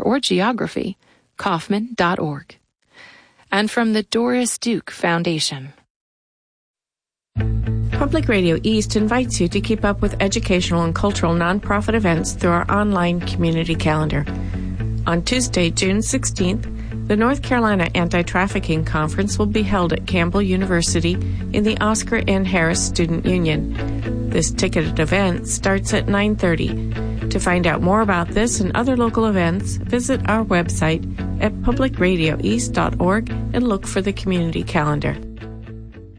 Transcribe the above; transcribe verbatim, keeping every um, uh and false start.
or geography, Kauffman dot org. And from the Doris Duke Foundation. Public Radio East invites you to keep up with educational and cultural nonprofit events through our online community calendar. On Tuesday, June sixteenth, the North Carolina Anti-Trafficking Conference will be held at Campbell University in the Oscar N. Harris Student Union. This ticketed event starts at nine thirty. To find out more about this and other local events, visit our website at public radio east dot org and look for the community calendar.